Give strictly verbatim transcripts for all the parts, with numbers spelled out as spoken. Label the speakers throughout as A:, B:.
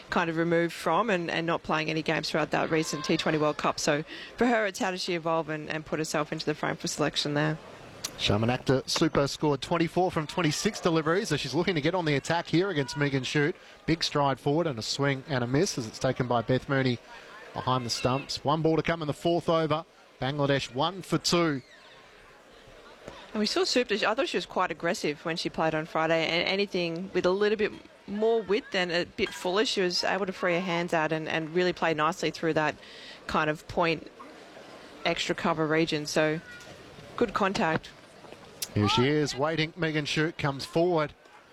A: kind of removed from and, and not playing any games throughout that recent T twenty World Cup. So for her, it's how does she evolve and, and put herself into the frame for selection there.
B: Sharman Akhter Super scored twenty-four from twenty-six deliveries as she's looking to get on the attack here against Megan Shute. Big stride forward and a swing and a miss as it's taken by Beth Mooney behind the stumps. One ball to come in the fourth over. Bangladesh one for two.
A: And we saw Supta, I thought she was quite aggressive when she played on Friday, and anything with a little bit more width and a bit fuller, she was able to free her hands out and, and really play nicely through that kind of point extra cover region. So good contact.
B: Here she is, waiting. Megan Shute comes forward.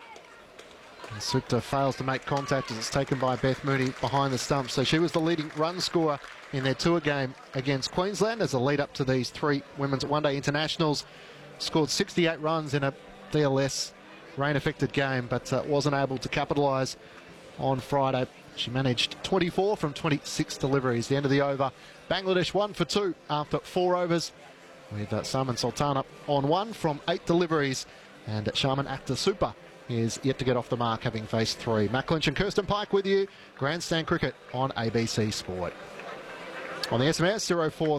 B: And Supta fails to make contact as it's taken by Beth Mooney behind the stump. So she was the leading run scorer in their tour game against Queensland as a lead up to these three women's one-day internationals. Scored sixty-eight runs in a D L S rain-affected game, but uh, wasn't able to capitalise on Friday. She managed twenty-four from twenty-six deliveries. The end of the over. Bangladesh one for two after four overs, with uh, Salman Sultana on one from eight deliveries, and Sharman Akhter Super is yet to get off the mark, having faced three. Matt Clinch and Kirsten Pike with you. Grandstand Cricket on A B C Sport. On the S M S, zero four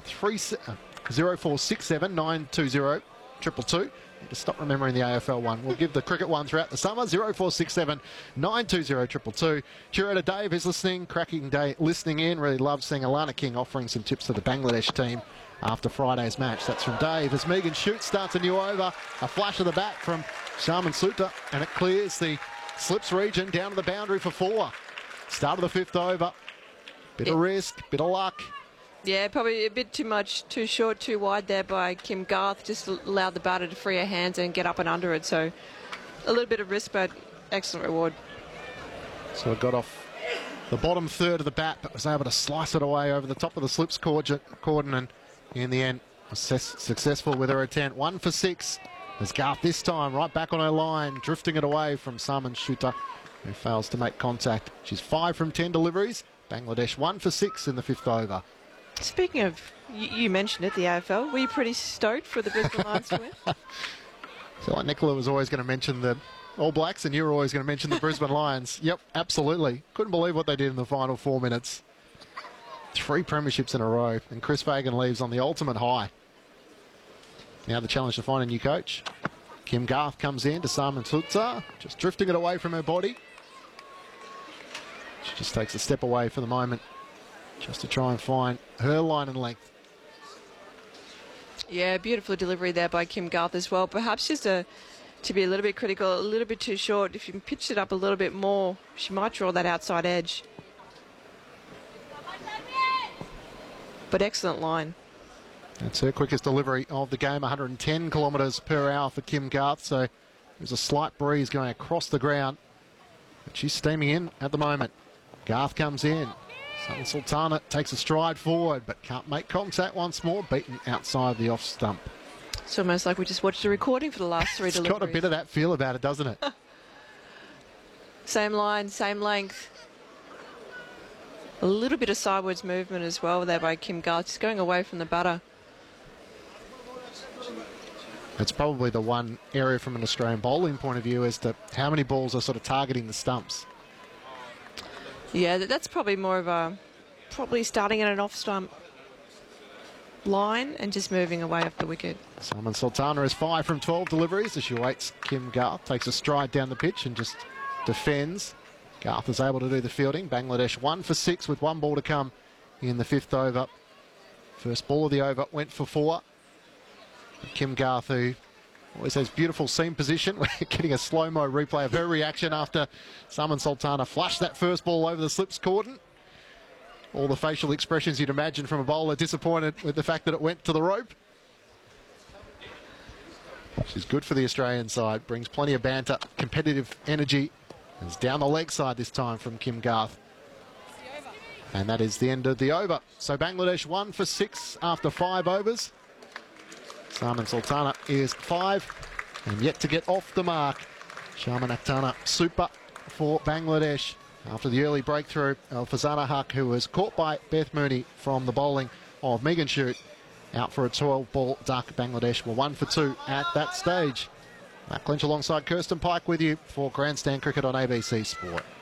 B: six seven nine two zero triple two. To stop remembering the A F L one. We'll give the cricket one throughout the summer. zero four six seven nine two zero triple two. Curator Dave is listening. Cracking day listening in. Really loves seeing Alana King offering some tips to the Bangladesh team after Friday's match. That's from Dave. As Megan Shute starts a new over. A flash of the bat from Sharman Supta, and it clears the slips region down to the boundary for four. Start of the fifth over. Bit
A: it,
B: of risk, bit of luck.
A: Yeah, probably a bit too much, too short, too wide there by Kim Garth. Just allowed the batter to free her hands and get up and under it. So a little bit of risk, but excellent reward.
B: So it got off the bottom third of the bat, but was able to slice it away over the top of the slips cordon, and in the end was successful with her attempt. One for six as Garth this time right back on her line, drifting it away from Salman Shute, who fails to make contact. She's five from ten deliveries. Bangladesh one for six in the fifth over.
A: Speaking of, you, you mentioned it, the A F L. Were you pretty stoked for the Brisbane Lions to win?
B: I feel like Nicola was always going to mention the All Blacks and you were always going to mention the Brisbane Lions. Yep, absolutely. Couldn't believe what they did in the final four minutes. Three premierships in a row, and Chris Fagan leaves on the ultimate high. Now the challenge to find a new coach. Kim Garth comes in to Salman Supta, just drifting it away from her body. She just takes a step away for the moment, just to try and find her line and length.
A: Yeah, beautiful delivery there by Kim Garth as well. Perhaps just a, to be a little bit critical, a little bit too short. If you pitched it up a little bit more, she might draw that outside edge. But excellent line.
B: That's her quickest delivery of the game, one hundred ten kilometres per hour for Kim Garth. So there's a slight breeze going across the ground, but she's steaming in at the moment. Garth comes in. Salman Sultana takes a stride forward, but can't make contact once more, beaten outside the off stump.
A: It's almost like we just watched a recording for the last three
B: it's
A: deliveries.
B: It's got a bit of that feel about it, doesn't it?
A: Same line, same length. A little bit of sideways movement as well there by Kim Garth. She's going away from the batter.
B: It's probably the one area from an Australian bowling point of view as to how many balls are sort of targeting the stumps.
A: Yeah, that's probably more of a, probably starting at an off-stump line and just moving away off the wicket.
B: Salman Sultana is five from twelve deliveries as she waits. Kim Garth takes a stride down the pitch and just defends. Garth is able to do the fielding. Bangladesh one for six with one ball to come in the fifth over. First ball of the over went for four. Kim Garth, who always has beautiful seam position. We're getting a slow-mo replay of her reaction after Salman Sultana flushed that first ball over the slips cordon. All the facial expressions you'd imagine from a bowler disappointed with the fact that it went to the rope. She's good for the Australian side, brings plenty of banter, competitive energy. It's down the leg side this time from Kim Garth. And that is the end of the over. So Bangladesh one for six after five overs. Salman Sultana is five and yet to get off the mark. Sharman Akhter Super for Bangladesh after the early breakthrough of Fazana Haq, who was caught by Beth Mooney from the bowling of Megan Shute. Out for a twelve ball duck. Bangladesh were one for two at that stage. Matt Clinch alongside Kirsten Pike with you for Grandstand Cricket on A B C Sport.